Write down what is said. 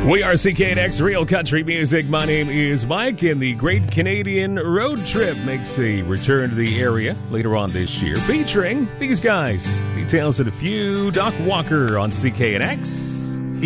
We are CKNX Real Country Music. My name is Mike, and the Great Canadian Road Trip makes a return to the area later on this year, featuring these guys. Details in a few. Doc Walker on CKNX.